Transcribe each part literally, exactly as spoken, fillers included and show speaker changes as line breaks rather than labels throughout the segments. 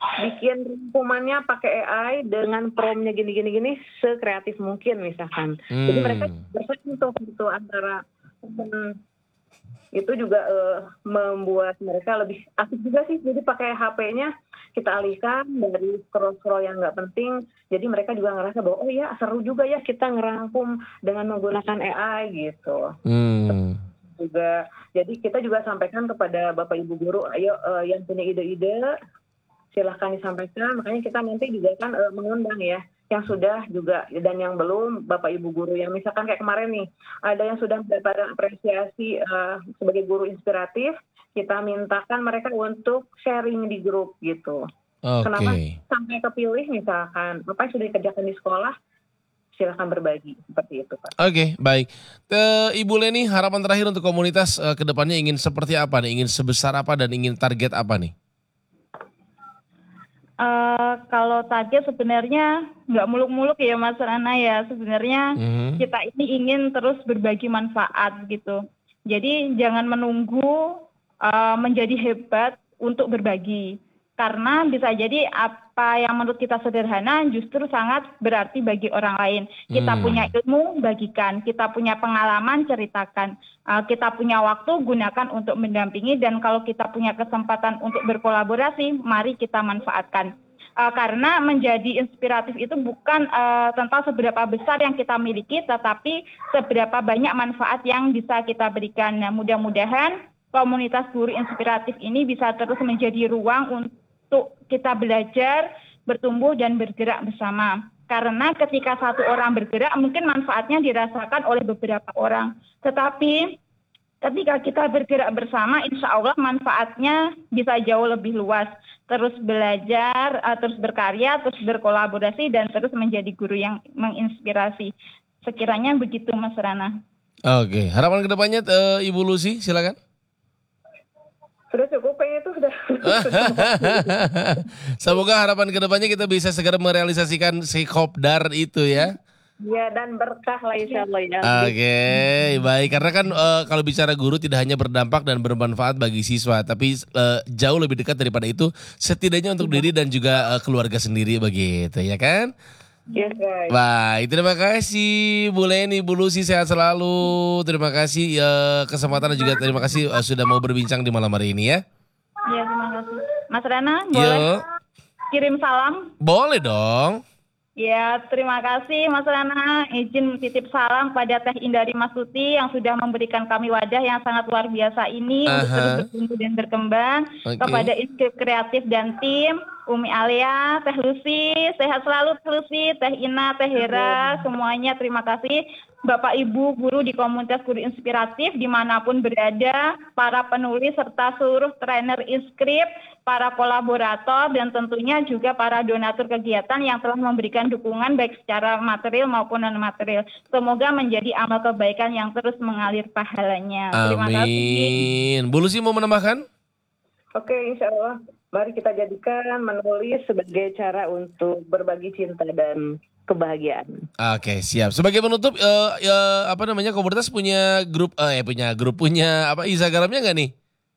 bikin rangkumannya pakai A I dengan promnya gini-gini gini sekreatif mungkin misalkan.
Hmm.
Jadi mereka bersentuh itu antara hmm, itu juga uh, membuat mereka lebih aktif juga sih. Jadi pakai H P-nya kita alihkan dari scroll-scroll yang nggak penting. Jadi mereka juga ngerasa bahwa oh ya seru juga ya kita ngerangkum dengan menggunakan A I gitu.
Hmm.
Juga jadi kita juga sampaikan kepada Bapak Ibu guru, ayo uh, yang punya ide-ide silahkan disampaikan. Makanya kita nanti juga kan uh, mengundang ya yang sudah juga dan yang belum, Bapak Ibu guru yang misalkan kayak kemarin nih ada yang sudah mendapatkan apresiasi uh, sebagai guru inspiratif, kita mintakan mereka untuk sharing di grup gitu.
Okay.
Kenapa sampai kepilih misalkan apa yang sudah dikerjakan di sekolah, silakan berbagi seperti itu Pak.
Oke, okay, baik. Ke Ibu Leni, harapan terakhir untuk komunitas uh, ke depannya ingin seperti apa nih? Ingin sebesar apa dan ingin target apa nih?
Uh, kalau target sebenarnya nggak muluk-muluk ya Mas Rana ya. Sebenarnya mm-hmm. kita ini ingin terus berbagi manfaat gitu. Jadi jangan menunggu uh, menjadi hebat untuk berbagi. Karena bisa jadi apa yang menurut kita sederhana justru sangat berarti bagi orang lain. Kita hmm. punya ilmu, bagikan. Kita punya pengalaman, ceritakan. Uh, kita punya waktu, gunakan untuk mendampingi. Dan kalau kita punya kesempatan untuk berkolaborasi, mari kita manfaatkan. Uh, karena menjadi inspiratif itu bukan uh, tentang seberapa besar yang kita miliki, tetapi seberapa banyak manfaat yang bisa kita berikan. Nah, mudah-mudahan komunitas guru inspiratif ini bisa terus menjadi ruang untuk untuk kita belajar, bertumbuh, dan bergerak bersama. Karena ketika satu orang bergerak, mungkin manfaatnya dirasakan oleh beberapa orang. Tetapi ketika kita bergerak bersama, insya Allah manfaatnya bisa jauh lebih luas. Terus belajar, terus berkarya, terus berkolaborasi, dan terus menjadi guru yang menginspirasi. Sekiranya begitu Mas Rana.
Oke, harapan kedepannya uh, Ibu Lucy, silakan.
Sudah cukup kayaknya itu sudah.
Semoga harapan kedepannya kita bisa segera merealisasikan si kopdar itu ya.
Ya dan berkah lah insya Allah ya.
Oke, okay, baik. Karena kan uh, kalau bicara guru tidak hanya berdampak dan bermanfaat bagi siswa, tapi uh, jauh lebih dekat daripada itu, setidaknya untuk diri dan juga uh, keluarga sendiri begitu ya kan?
Yes, guys.
Baik, terima kasih Bu Leni, Bu Lucy, sehat selalu. Terima kasih uh, kesempatan dan juga terima kasih uh, sudah mau berbincang di malam hari ini ya.
Iya, terima kasih. Mas Rana, boleh Yo. kirim salam?
Boleh dong.
Ya, terima kasih Mas Rana. Izin titip salam pada Teh Indari Masuti yang sudah memberikan kami wadah yang sangat luar biasa ini uh-huh. untuk terus bertumbuh dan berkembang. Okay. Kepada Inskrip Kreatif dan tim, Umi Alia, Teh Lucy, sehat selalu Teh Lucy, Teh Ina, Teh Hera, semuanya terima kasih. Bapak Ibu guru di komunitas guru inspiratif dimanapun berada, para penulis serta seluruh trainer Inskrip, para kolaborator dan tentunya juga para donatur kegiatan yang telah memberikan dukungan baik secara material maupun non material. Semoga menjadi amal kebaikan yang terus mengalir pahalanya.
Amin.
Terima kasih.
Bu Lucy mau menambahkan?
Oke, insya Allah. Mari kita jadikan menulis sebagai cara untuk berbagi cinta dan kebahagiaan.
Oke, siap. Sebagai penutup, uh, uh, apa namanya komunitas punya grup, uh, eh punya grup punya apa Instagramnya nggak nih?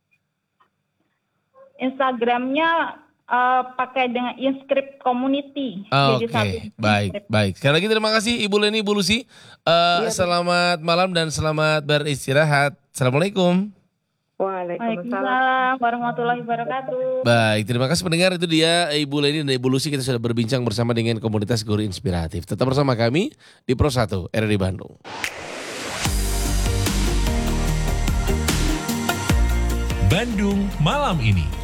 Instagramnya uh, pakai dengan Inskrip Community.
Oke, okay. baik, baik. Sekali lagi terima kasih Ibu Leni, Ibu Lucy. Uh, ya, selamat malam dan selamat beristirahat. Assalamualaikum.
Waalaikumsalam
warahmatullahi wabarakatuh.
Baik, terima kasih pendengar. Itu dia Ibu Leni dan Ibu Lucy. Kita sudah berbincang bersama dengan komunitas guru inspiratif. Tetap bersama kami di Pro satu R R I Bandung.
Bandung malam ini.